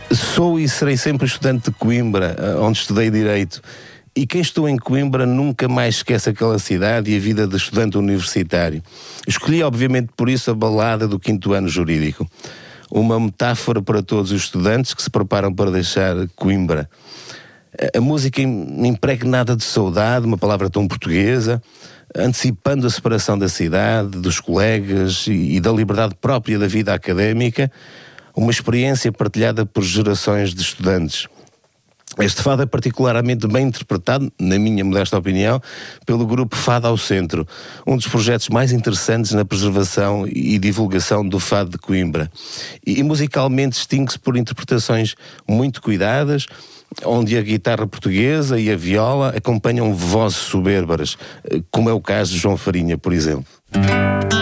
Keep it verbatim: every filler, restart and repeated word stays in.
Sou e serei sempre estudante de Coimbra, onde estudei Direito. E quem estou em Coimbra nunca mais esquece aquela cidade e a vida de estudante universitário. Escolhi, obviamente, por isso a balada do quinto ano jurídico. Uma metáfora para todos os estudantes que se preparam para deixar Coimbra. A música impregnada de saudade, uma palavra tão portuguesa, antecipando a separação da cidade, dos colegas e, e da liberdade própria da vida académica, uma experiência partilhada por gerações de estudantes. Este fado é particularmente bem interpretado, na minha modesta opinião, pelo grupo Fado ao Centro, um dos projetos mais interessantes na preservação e divulgação do fado de Coimbra. E, e musicalmente distingue-se por interpretações muito cuidadas, onde a guitarra portuguesa e a viola acompanham vozes soberbas, como é o caso de João Farinha, por exemplo.